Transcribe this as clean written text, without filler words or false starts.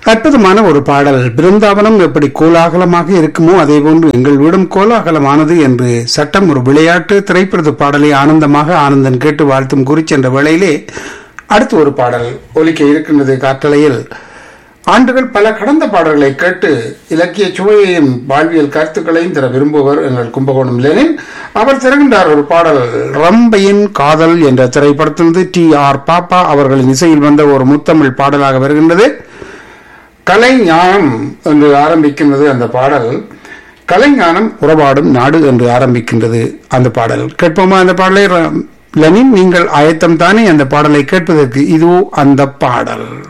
அற்புதமான ஒரு பாடல். பிருந்தாவனம் எப்படி கோலாகலமாக இருக்குமோ அதே போன்று எங்கள் வீடும் கோலாகலமானது என்று சட்டம் ஒரு விளையாட்டு திரைப்பட பாடலை ஆனந்தமாக ஆனந்தன் கேட்டு வாழ்த்தும் குறி சென்ற வேளையிலே அடுத்து ஒரு பாடல் ஒலிக்க இருக்கின்றது காற்றலையில். ஆண்டுகள் பல கடந்த பாடல்களை கேட்டு இலக்கிய சுவையையும் வாழ்வியல் கருத்துக்களையும் தர விரும்புவர் எங்கள் கும்பகோணம் லெனின். அவர் திறகின்றார் ஒரு பாடல். ரம்பையின் காதல் என்ற திரைப்படத்திலிருந்து TR பாப்பா அவர்களின் இசையில் வந்த ஒரு முத்தமிழ் பாடலாக வருகின்றது. கலைஞானம் என்று ஆரம்பிக்கின்றது அந்த பாடல். கலைஞானம் உறவாடும் நாடு என்று ஆரம்பிக்கின்றது அந்த பாடல். கேட்போமா அந்த பாடலை? லெனின், நீங்கள் ஆயத்தம் தானே அந்த பாடலை கேட்பதற்கு? இதோ அந்த பாடல்.